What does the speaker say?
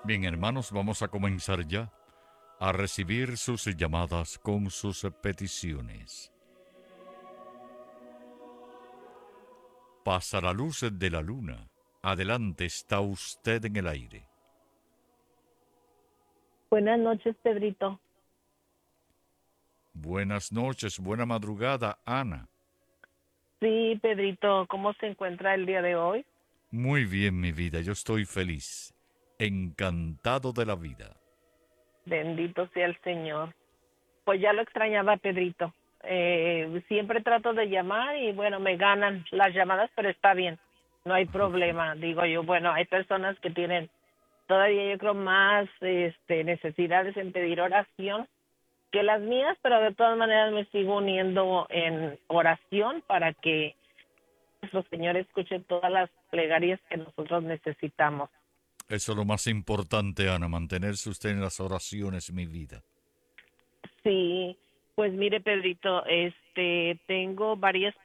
Bien, hermanos, vamos a comenzar ya a recibir sus llamadas con sus peticiones. Pasa la luz de la luna. Adelante, está usted en el aire. Buenas noches, Pedrito. Buenas noches, buena madrugada, Ana. Sí, Pedrito, ¿cómo se encuentra el día de hoy? Muy bien, mi vida, yo estoy feliz, encantado de la vida. Bendito sea el Señor. Pues ya lo extrañaba, Pedrito. Siempre trato de llamar y bueno, me ganan las llamadas, pero está bien, no hay problema. Digo yo, bueno, hay personas que tienen todavía yo creo más necesidades en pedir oración que las mías, pero de todas maneras me sigo uniendo en oración para que nuestro Señor escuche todas las plegarias que nosotros necesitamos. Eso es lo más importante, Ana, mantenerse usted en las oraciones, mi vida. Sí, pues mire, Pedrito, tengo varias